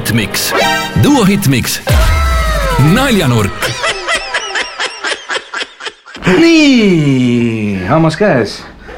Hitmix. Duo Hitmix. Naljanurk. Nii, hammas käes.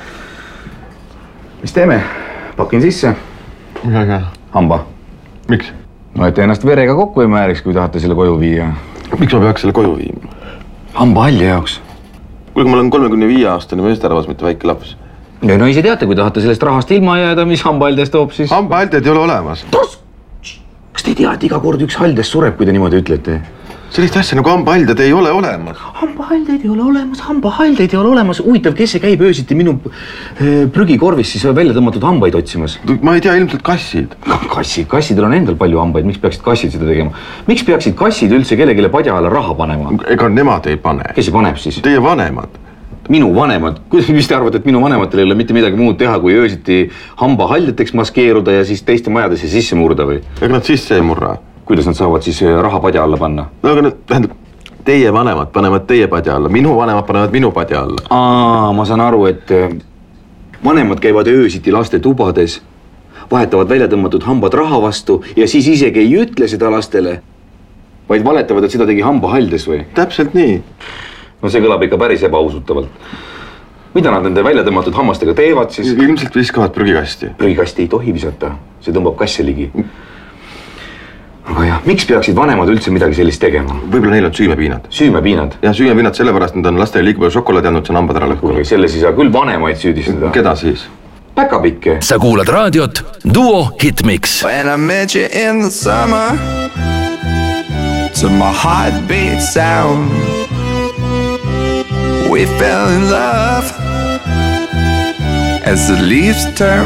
Mis teeme? Pakin sisse. Midagi. Hamba. Miks? No, et ennast verega kokku ei määriks, kui tahate selle koju viia. Miks ma peaks selle koju viima? Hamba halli jaoks. Kuulge, ma olen 35-aastane meesterahvas, mitte väike laps. Ja no ise teate, kui tahate sellest rahast ilma jääda, mis hambahaldest toob siis? Hambahalded ei ole olemas. Kas te ei tea, et iga kord üks haldest sureb, kui te niimoodi ütlete? Sellist asja nagu hambahalded ei ole olemas. Hambahaldeid ei ole olemas. Huvitav, kes see käib öösiti minu prügikorvis siis välja tõmmatud hambaid otsimas? Ma ei tea, ilmselt kassid. Kassidel on endal palju hambaid, miks peaksid kassid seda tegema? Miks peaksid kassid üldse kellegile padja alla raha panema? Ega nemad ei pane. Kes see paneb siis? Teie vanemad. Minu vanemad? Mis te arvate, et minu vanematel ei ole mitte midagi muud teha, kui öösiti hambahaldeteks maskeeruda ja siis teiste majadesse sisse murda või? Ega nad sisse ei murra. Kuidas nad saavad siis raha padja alla panna? No aga nüüd, tähendab, teie vanemad panevad teie padja alla, minu vanemad panevad minu padja alla. Ma saan aru, et vanemad käivad öösiti laste tubades, vahetavad välja tõmmatud hambad raha vastu ja siis isegi ei ütle seda lastele, vaid valetavad, et seda tegi hambahaldes või? Täpselt nii. No see kõlab ikka päris ebausutavalt. Mida nad nende välja tõmmatud hammastega teevad siis? Ilmselt viskavad prügikasti. Prügikasti ei tohi visata, see tõmbab kasse ligi. Aga jah, miks peaksid vanemad üldse midagi sellist tegema? Võib-olla neil on süümepiinad. Süümepiinad? Ja süümepiinad sellepärast, nad on lastele liiga palju šokolaadi andnud, see on hambad ära lõhkunud. Selles ei saa küll vanemaid süüdistada. Keda siis? Päkapikke. Sa kuulad raadiot Duo Hitmix. When I met you in the summer, to my heartbeat sound, we fell in love as the leaves turn